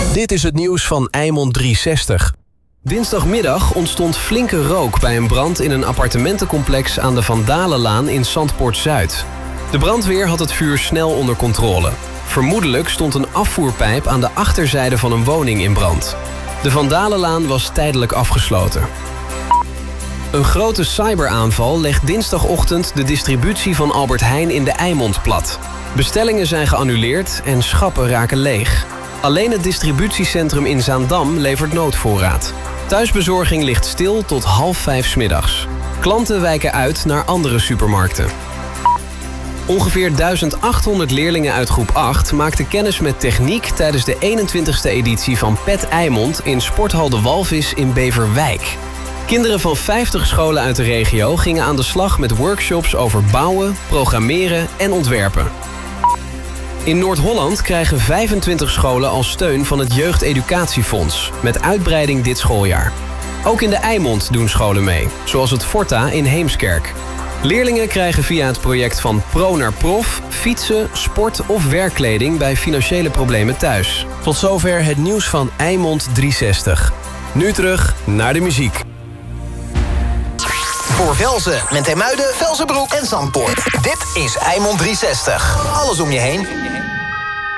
Dit is het nieuws van Eimond 360. Dinsdagmiddag ontstond flinke rook bij een brand in een appartementencomplex aan de Van Dalenlaan in Zandpoort-Zuid. De brandweer had het vuur snel onder controle. Vermoedelijk stond een afvoerpijp aan de achterzijde van een woning in brand. De Van Dalenlaan was tijdelijk afgesloten. Een grote cyberaanval legt dinsdagochtend de distributie van Albert Heijn in de Eimond plat. Bestellingen zijn geannuleerd en schappen raken leeg. Alleen het distributiecentrum in Zaandam levert noodvoorraad. Thuisbezorging ligt stil tot 4:30 's middags. Klanten wijken uit naar andere supermarkten. Ongeveer 1800 leerlingen uit groep 8 maakten kennis met techniek tijdens de 21ste editie van PET Eimond in Sporthal de Walvis in Beverwijk. Kinderen van 50 scholen uit de regio gingen aan de slag met workshops over bouwen, programmeren en ontwerpen. In Noord-Holland krijgen 25 scholen al steun van het Jeugdeducatiefonds, met uitbreiding dit schooljaar. Ook in de Eimond doen scholen mee, zoals het Forta in Heemskerk. Leerlingen krijgen via het project van Pro naar Prof fietsen, sport of werkkleding bij financiële problemen thuis. Tot zover het nieuws van Eimond 360. Nu terug naar de muziek. Voor Velzen, Menthemuiden, Velzenbroek en Zandpoort. Dit is Eimond 360. Alles om je heen.